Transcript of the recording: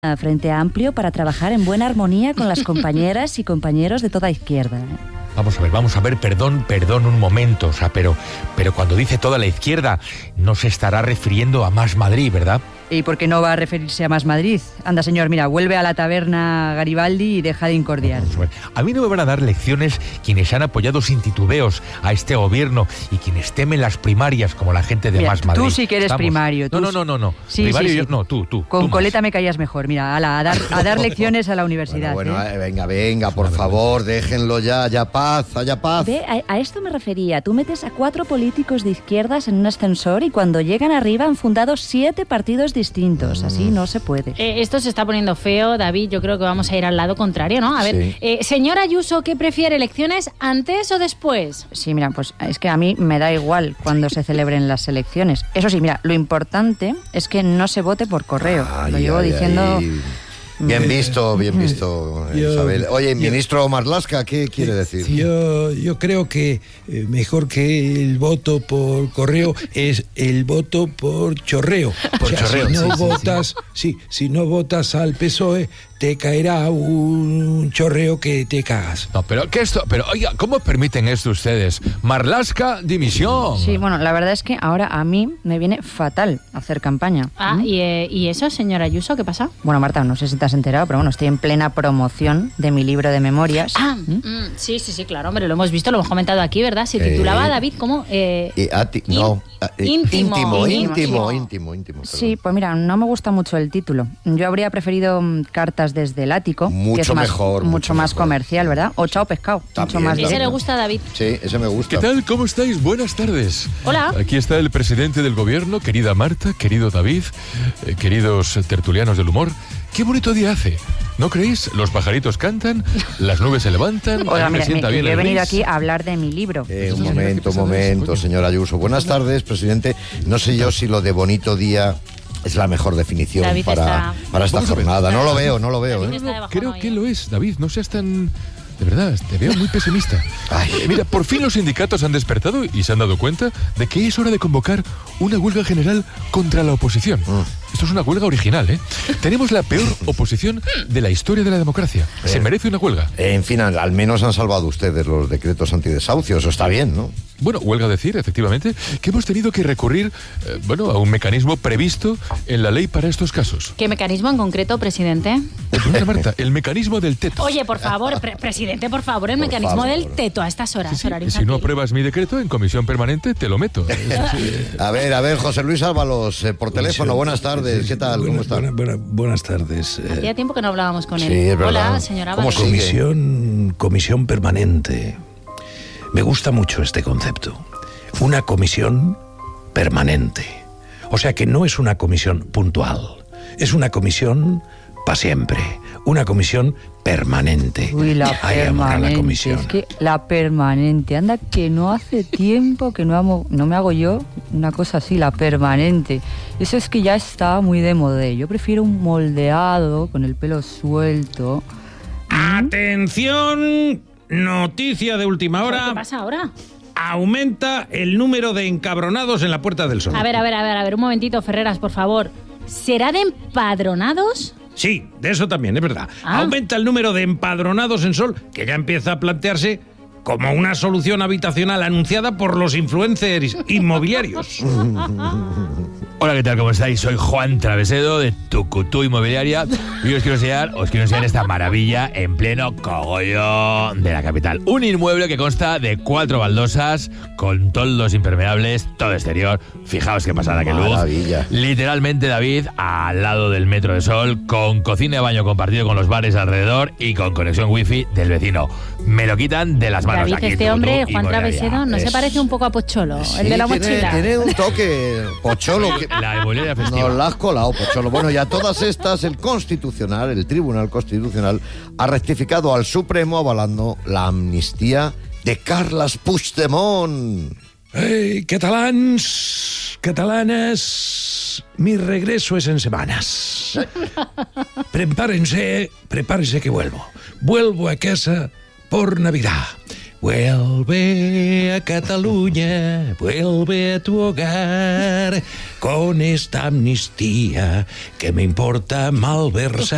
Frente Amplio para trabajar en buena armonía con las compañeras y compañeros de toda izquierda. Vamos a ver, perdón un momento, o sea, pero cuando dice toda la izquierda, no se estará refiriendo a Más Madrid, ¿verdad? ¿Y por qué no va a referirse a Más Madrid? Anda, señor, mira, vuelve a la taberna Garibaldi y deja de incordiar. A mí no me van a dar lecciones quienes han apoyado sin titubeos a este gobierno y quienes temen las primarias como la gente de Mira, Más Madrid. Tú sí que eres primario. No. Sí, primario sí. Yo, no, tú. Con tú coleta más. me caías mejor. Mira, a dar lecciones a la universidad. Bueno, venga, por favor, déjenlo ya, haya paz. Ve, a esto me refería. Tú metes a 4 políticos de izquierdas en un ascensor y cuando llegan arriba han fundado 7 partidos distintos. Así no se puede. Esto se está poniendo feo, David. Yo creo que vamos a ir al lado contrario, ¿no? A ver, señora Ayuso, ¿qué prefiere, elecciones antes o después? Sí, mira, pues es que a mí me da igual cuando se celebren las elecciones. Eso sí, mira, lo importante es que no se vote por correo. Lo llevo diciendo... Bien visto, Isabel. Oye, ministro Marlaska, ¿qué quiere decir? Yo creo que mejor que el voto por correo es el voto por chorreo. Si no votas al PSOE, te caerá un chorreo que te cagas. No, pero oiga, ¿cómo permiten esto ustedes? Marlaska, dimisión. Sí, bueno, la verdad es que ahora a mí me viene fatal hacer campaña. ¿Y eso, señora Ayuso, qué pasa? Bueno, Marta, no sé si te has enterado, pero bueno, estoy en plena promoción de mi libro de memorias. Sí, claro, hombre, lo hemos visto, lo hemos comentado aquí, ¿verdad? Se titulaba, David, ¿cómo? Íntimo. Sí, pues mira, no me gusta mucho el título. Yo habría preferido Cartas desde el ático, que es mucho más comercial, ¿verdad? O Chao Pescado, mucho más. Ese le gusta a David. Sí, ese me gusta. ¿Qué tal? ¿Cómo estáis? Buenas tardes. Hola. Aquí está el presidente del gobierno, querida Marta, querido David, queridos tertulianos del humor. ¡Qué bonito día hace! ¿No creéis? Los pajaritos cantan, las nubes se levantan. Oiga, mira, sienta bien he el venido gris. aquí a hablar de mi libro. Un momento, señora Ayuso. Buenas tardes, presidente. No sé yo si lo de bonito día es la mejor definición para esta jornada. No lo veo. Creo que lo es, David. No seas tan... De verdad, te veo muy pesimista. Mira, por fin los sindicatos han despertado y se han dado cuenta de que es hora de convocar una huelga general contra la oposición. Esto es una huelga original, ¿eh? Tenemos la peor oposición de la historia de la democracia. Se merece una huelga. En fin, al menos han salvado ustedes los decretos antidesahucios. Eso está bien, ¿no? Bueno, huelga decir, efectivamente, que hemos tenido que recurrir, a un mecanismo previsto en la ley para estos casos. ¿Qué mecanismo en concreto, presidente? Mira, Marta, el mecanismo del teto. Oye, por favor, presidente, por favor, el mecanismo del teto a estas horas. Sí, si no apruebas mi decreto, en comisión permanente te lo meto. A ver, José Luis Ábalos, por teléfono. Buenas tardes. ¿Qué tal? ¿Cómo está? Buenas tardes. Hacía tiempo que no hablábamos con él. Sí, es verdad. Hola, señora Ábalos. Comisión permanente. Me gusta mucho este concepto. Una comisión permanente. O sea que no es una comisión puntual. Es una comisión para siempre. Una comisión permanente. Uy, la permanente. La comisión. Es que la permanente. Anda, que no hace tiempo que no me hago yo una cosa así, la permanente. Eso es que ya está muy de moda. Yo prefiero un moldeado con el pelo suelto. ¡Atención! Noticia de última hora. ¿Qué pasa ahora? Aumenta el número de encabronados en la Puerta del Sol. A ver, un momentito, Ferreras, por favor. ¿Será de empadronados? Sí, de eso también, es verdad. Aumenta el número de empadronados en Sol, que ya empieza a plantearse como una solución habitacional anunciada por los influencers inmobiliarios. Hola, ¿qué tal? ¿Cómo estáis? Soy Juan Travesedo de Tucutú Inmobiliaria y os quiero enseñar esta maravilla en pleno cogollo de la capital. Un inmueble que consta de 4 baldosas con toldos impermeables, todo exterior. Fijaos qué pasada, qué luz. Maravilla. Literalmente, David, al lado del Metro de Sol, con cocina y baño compartido con los bares alrededor y con conexión wifi del vecino. Me lo quitan de las manos. David, aquí, este hombre, Juan Travesedo, ¿no se parece un poco a Pocholo, el de la mochila? Tiene un toque Pocholo. La inmobiliaria festiva. Nos la has colado, Pocholo. Bueno, y a todas estas, el Tribunal Constitucional ha rectificado al Supremo avalando la amnistía de Carles Puigdemont. Hey, catalans, catalanas, mi regreso es en semanas. Prepárense que vuelvo. Vuelvo a casa por Navidad. Vuelve a Cataluña, vuelve a tu hogar, con esta amnistía que me importa malversar.